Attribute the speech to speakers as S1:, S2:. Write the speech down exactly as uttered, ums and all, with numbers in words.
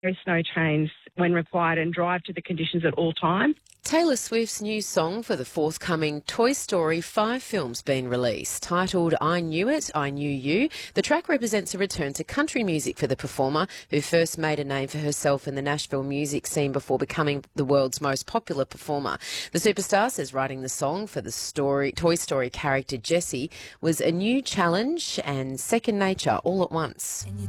S1: There's no trains when required and drive to the conditions at all times.
S2: Taylor Swift's new song for the forthcoming Toy Story five film's been released. Titled I Knew It, I Knew You, the track represents a return to country music for the performer, who first made a name for herself in the Nashville music scene before becoming the world's most popular performer. The superstar says writing the song for the story, Toy Story character Jessie was a new challenge and second nature all at once.